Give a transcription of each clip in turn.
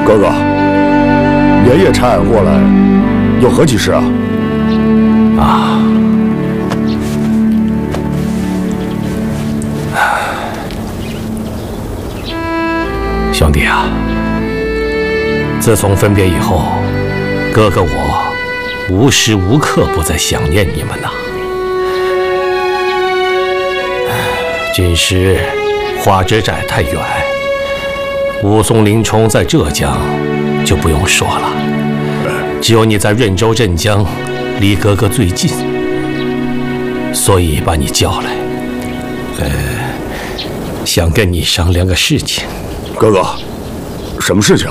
哥哥，连夜差俺过来，有何急事啊？ 啊，兄弟啊，自从分别以后，哥哥我无时无刻不在想念你们呐。军师花枝寨太远，武松、林冲在浙江就不用说了，只有你在润州镇江，离哥哥最近，所以把你叫来，想跟你商量个事情。 哥哥，什么事情？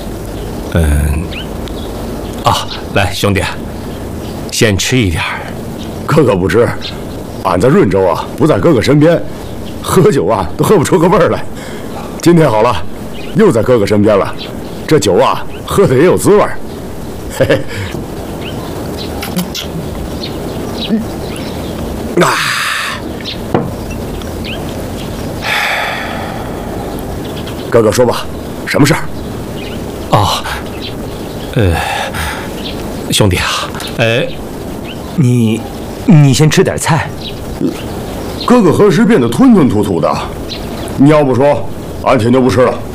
来兄弟，先吃一点。 哥哥不知，俺在润州啊，不在哥哥身边，喝酒啊都喝不出个味儿来。今天好了，又在哥哥身边了，这酒啊喝的也有滋味儿。嘿嘿。哥哥说吧，什么事儿？ 兄弟啊， 你先吃点菜。 哥哥何时变得吞吞吐吐的？你要不说，俺铁就不吃了。